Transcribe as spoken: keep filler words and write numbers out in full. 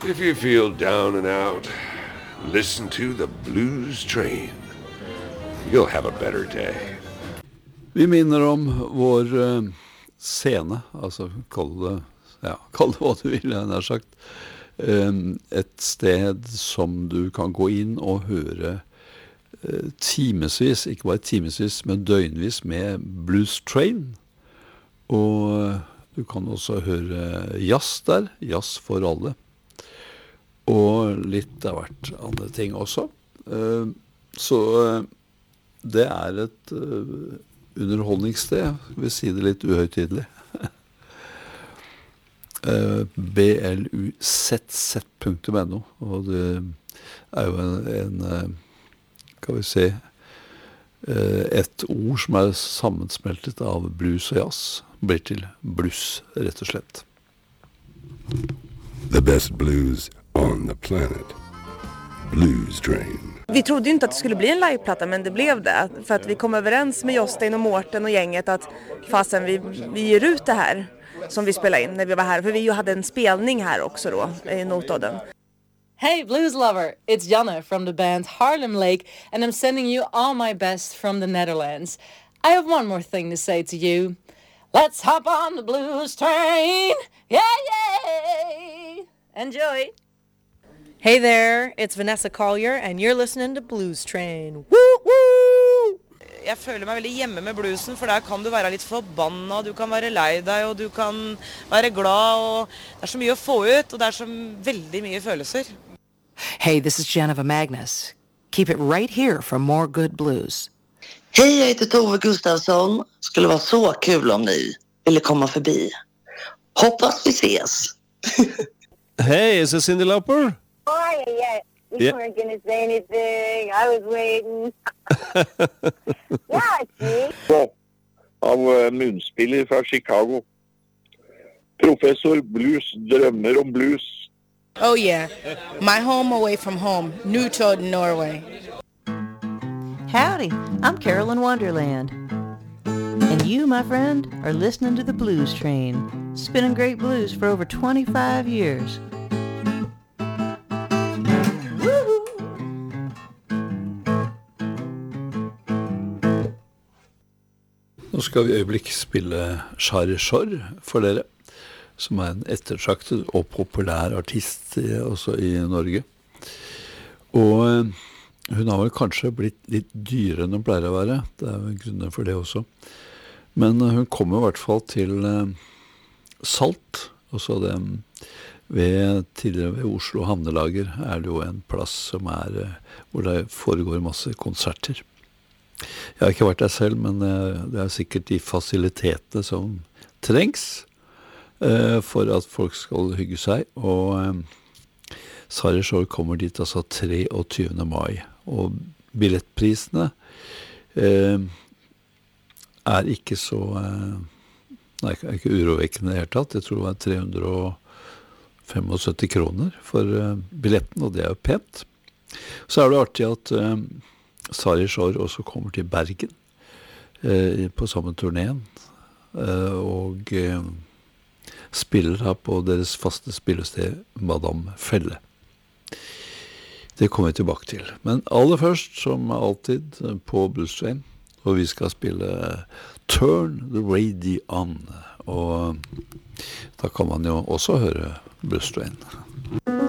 If you feel down and out, listen to the Blues Train. You'll have a better day. Vi minner om vår uh, scene, altså kall det, ja, kall det hva du vil, jeg har sagt. Um, et sted som du kan gå inn og høre uh, timesvis, ikke bare timesvis, men døgnvis med Blues Train. Og uh, du kan også høre jazz der, jazz for alle. Og litt av hvert andre ting også. Uh, så uh, det er et uh, underholdningssted, vil si det litt uhøytidelig. uh, B L U Z Z punktum N O, og det er jo en, en uh, kan vi si, uh, et ord som er sammensmeltet av blues og jazz, blir til blues, rett og slett. The best blues on the planet. Blues Train. Vi trodde ju inte att det skulle bli en liveplatta, men det blev det. För att vi kom överens med Jostein och Mårten och gänget att fasen vi, vi ger ut det här som vi spelade in när vi var här. För vi ju hade en spelning här också då, i Notodden. Hey blues lover, it's Janne from the band Harlem Lake, and I'm sending you all my best from the Netherlands. I have one more thing to say to you. Let's hop on the blues train. Yeah, yeah. Enjoy. Hey there, it's Vanessa Collier and you're listening to Blues Train. Woo, woo! Jeg føler meg veldig hjemme med bluesen, for der kan du være litt forbanna, du kan være lei deg, og du kan være glad, og det er så mye å få ut, og det er så veldig mye følelser. Hey, this is Jennifer Magnus. Keep it right here for more good blues. Hej, jag heter Tove Gustafsson. Skulle vara så kul om ni ville komma förbi. Hoppas vi ses. Hey, is this Cyndi Lauper? Oh, yeah. You Yeah. weren't going to say anything. I was waiting. Yeah, it's me. Av uh, munnspiller fra Chicago. Professor Blues drømmer om blues. Oh, yeah. My home away from home, Newtown, Norway. Howdy, I'm Carolyn Wonderland. And you, my friend, are listening to the Blues Train, spinning great blues for over twenty-five years. Nå skal vi i øyeblikk spille Shari Shore for dere, som er en ettertraktet og populær artist også i Norge. Og hun har vel kanskje blitt litt dyrere enn hun pleier å være, det er jo grunner for det også. Men hun kommer i hvert fall til Salt, og så det ved, tidligere ved Oslo Havnelager er det jo en plass som er, hvor det foregår masse konserter. Jeg har ikke vært der selv, men det er sikkert de fasilitetene som trengs for at folk skal hygge seg, og Shari Shore kommer dit altså treogtyvende mai, og billettprisene eh, er ikke så eh, nei, er ikke urovekkende helt tatt. Jeg tror det var tre hundre femogsytti kroner for eh, billetten, og det er jo pent. Så er det artig at eh, Shari Shore også kommer til Bergen eh, på samme turnéen, eh, og eh, spiller her på deres faste spillested Madame Felle. Det kommer vi tilbake til. Men aller først, som alltid, på Blues Train, og vi skal spille Turn the Radio On, og da kan man jo også høre Blues Train.